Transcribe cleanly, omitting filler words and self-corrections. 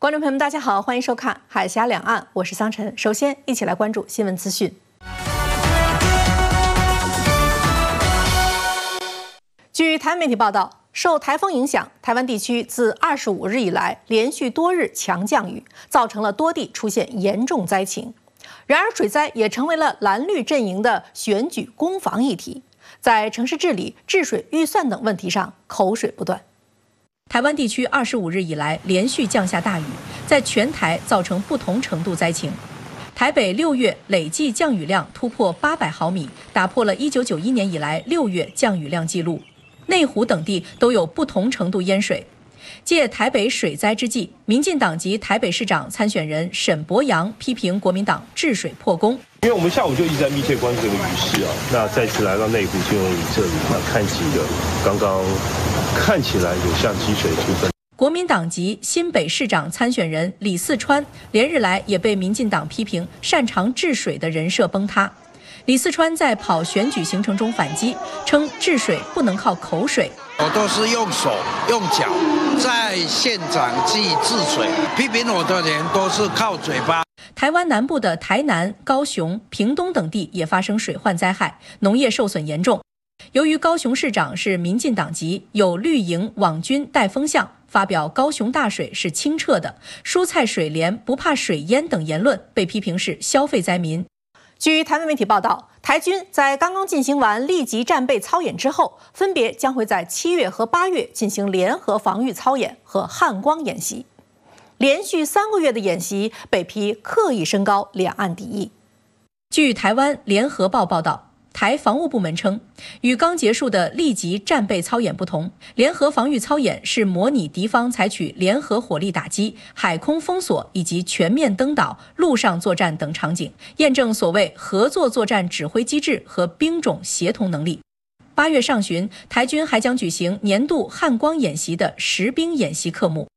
观众朋友们，大家好，欢迎收看《海峡两岸》，我是桑晨。首先，一起来关注新闻资讯。据台湾媒体报道，受台风影响，台湾地区自25日以来连续多日强降雨，造成了多地出现严重灾情。然而，水灾也成为了蓝绿阵营的选举攻防议题，在城市治理、治水预算等问题上口水不断。台湾地区25日以来连续降下大雨，在全台造成不同程度灾情。台北6月累计降雨量突破800毫米，打破了1991年以来6月降雨量纪录。内湖等地都有不同程度淹水。借台北水灾之际，民进党籍台北市长参选人沈伯洋批评国民党治水破功。 因为我们下午就一直在密切关注这个雨势啊，那再次来到内湖新闻里这里，那看几个刚刚看起来有像积水的部分。 国民党籍新北市长参选人李四川连日来也被民进党批评擅长治水的人设崩塌。李四川在跑选举行程中反击，称治水不能靠口水。 我都是用手用脚在现场去治水，批评我的人都是靠嘴巴。 台湾南部的台南、高雄、屏东等地也发生水患灾害，农业受损严重。由于高雄市长是民进党籍，有绿营网军带风向，发表高雄大水是清澈的，蔬菜水莲不怕水淹等言论，被批评是消费灾民。据台湾媒体报道，台军在刚刚进行完立即战备操演之后，分别将会在7月和8月进行联合防御操演和汉光演习。连续3个月的演习被批刻意升高两岸敌意。据台湾联合报报道，台防务部门称，与刚结束的立即战备操演不同，联合防御操演是模拟敌方采取联合火力打击、海空封锁以及全面登岛、陆上作战等场景，验证所谓合作作战指挥机制和兵种协同能力。8月上旬，台军还将举行年度汉光演习的实兵演习科目。